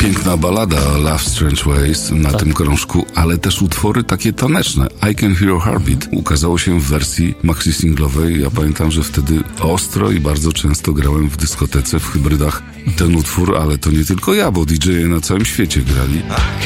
Piękna balada Love Strange Ways na tym krążku, ale też utwory takie taneczne. I Can Hear Your Heartbeat ukazało się w wersji maxi singlowej. Ja pamiętam, że wtedy ostro i bardzo często grałem w dyskotece, w hybrydach ten utwór, ale to nie tylko ja, bo DJ-e na całym świecie grali.